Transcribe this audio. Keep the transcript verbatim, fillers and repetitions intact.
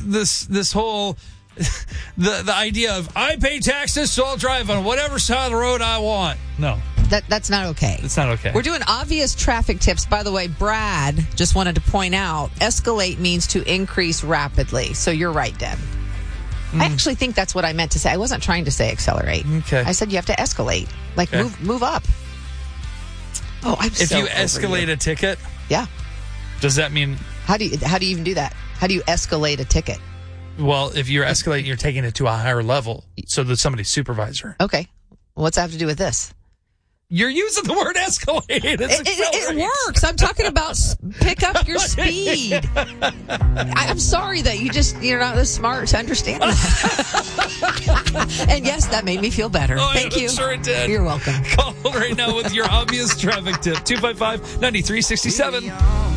this this whole the the idea of I pay taxes, so I'll drive on whatever side of the road I want. No. That That's not okay. It's not okay. We're doing obvious traffic tips. By the way, Brad just wanted to point out, escalate means to increase rapidly. So you're right, Deb. Mm. I actually think that's what I meant to say. I wasn't trying to say accelerate. Okay. I said you have to escalate. Like, okay. move move up. Oh, I'm If so you over escalate you. a ticket, Yeah. does that mean... How do you How do you even do that? How do you escalate a ticket? Well, if you're escalating, you're taking it to a higher level, so that somebody's supervisor. Okay. What's that have to do with this? You're using the word escalate. It's It, it, it works. I'm talking about s- pick up your speed. I, I'm sorry that you just, you're not as smart to understand that. And yes, that made me feel better. Oh, Thank yeah, you. Sure it did. You're welcome. Call right now with your obvious traffic tip. two five five, nine three six seven.